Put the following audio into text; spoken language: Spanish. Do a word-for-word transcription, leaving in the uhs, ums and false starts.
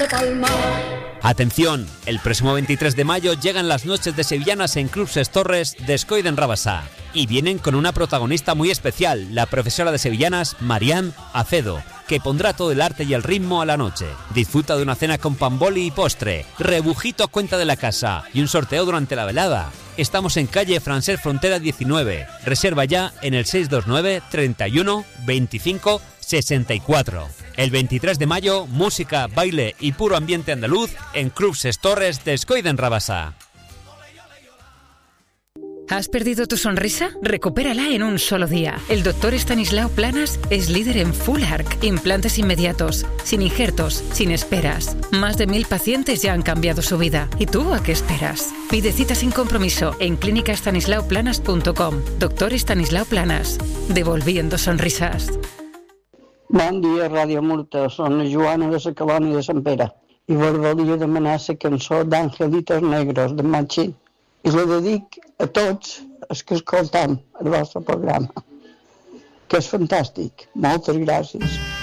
Atención, el próximo veintitrés de mayo llegan las noches de sevillanas en Club Ses Torres de Escoiden Rabasá y vienen con una protagonista muy especial, la profesora de sevillanas Marián Acedo, que pondrá todo el arte y el ritmo a la noche. Disfruta de una cena con pan boli y postre, rebujito a cuenta de la casa y un sorteo durante la velada. Estamos en calle Francés Frontera diecinueve. Reserva ya en el seis dos nueve, treinta y uno, veinticinco, sesenta y cuatro. El veintitrés de mayo, música, baile y puro ambiente andaluz en Club Ses Torres de Escoiden Rabasá. ¿Has perdido tu sonrisa? Recupérala en un solo día. El doctor Estanislao Planas es líder en Full Arc, implantes inmediatos, sin injertos, sin esperas. Más de mil pacientes ya han cambiado su vida. ¿Y tú a qué esperas? Pide cita sin compromiso en clínica estanislao planas punto com. Doctor Estanislao Planas, devolviendo sonrisas. Bon dia, Ràdio Murta. Soc la Joana de la Colònia de Sant Pere i volia demanar la cançó d'Angelitos Negros de Machín i la dedic a tots els que escoltam el vostre programa, que és fantàstic. Moltes gràcies.